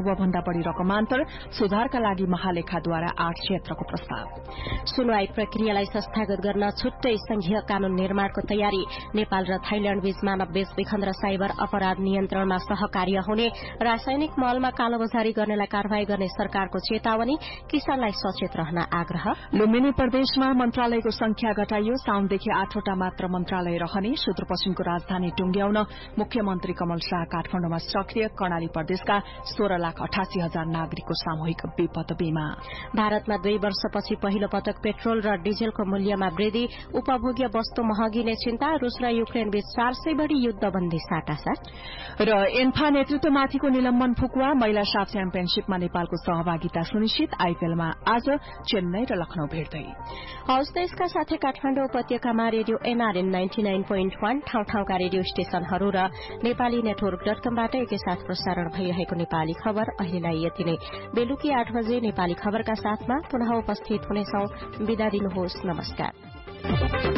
भन्दा बढ़ी रकमान्तर सुधारका लागि महालेखाद्वारा 8 क्षेत्रको प्रस्ताव। सुनवाई प्रक्रियालाई संस्थागत गर्न छुट्टै संघीय कानून निर्माणको तयारी। नेपाल र थाइल्याण्ड बीच मानव बेचबिखन र साइबर अपराध नियन्त्रणमा सहकार्य हुने। रासायनिक मलमा कालोबजारी गर्नेलाई कारवाही गर्ने सरकारको चेतावनी। किसानलाई सचेत रहन आग्रह। लुम्बिनी प्रदेशमा मन्त्रालयको संख्या घटाइयो। साउनदेखि 8वटा मात्र मन्त्रालय रहने। सुदूरपश्चिमको राजधानी टुंग्याउन मुख्यमन्त्री कमल शाह काठमाडौँमा सक्रिय। कर्णाली प्रदेशका 16,88,000 नागरिकको सामूहिक विपद बीमा। भारतमा 2 वर्षपछि पहिलो पटक पेट्रोल र डिजलको मूल्यमा वृद्धि। उपभोग्य वस्तु महँगिने चिन्ता। रूस र युक्रेन बीच 400 बढ़ी युद्धबन्दी साटासाट। र एन्फा नेतृत्वमाथिको निलम्बन फुकुवा। महिला साफ च्याम्पियनशीपमा नेपालको सहभागिता सुनिश्चित। आईपीएलमा आज चेन्नई र लखनऊ भेट्दै। हौस् त यसका साथै काठमाडौँ उपत्यकामा रेडियो एनआरएन 99.1 ठाउँ-ठाउँका रेडियो स्टेशनहरू र नेपाली नेटवर्क.com-बाट एकैसाथ प्रसारण भइरहेको नेपाली खबर अहिलेलाई यति नै। बेलुकी 8 बजे नेपाली खबरका साथमा पुनः उपस्थित हुनेछौं। बिदा दिनुहोस्। नमस्कार।